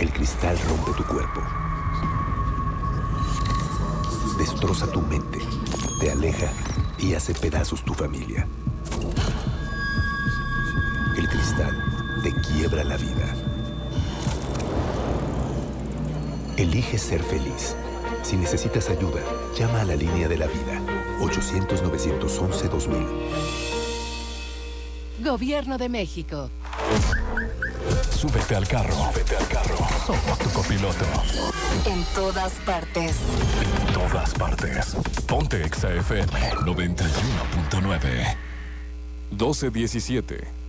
El cristal rompe tu cuerpo. Destroza tu mente, te aleja y hace pedazos tu familia. El cristal te quiebra la vida. Elige ser feliz. Si necesitas ayuda, llama a la línea de la vida. 800-911-2000. Gobierno de México. Súbete al carro. Súbete al carro. Somos tu copiloto. En todas partes. En todas partes. Ponte Exa FM 91.9. 12:17.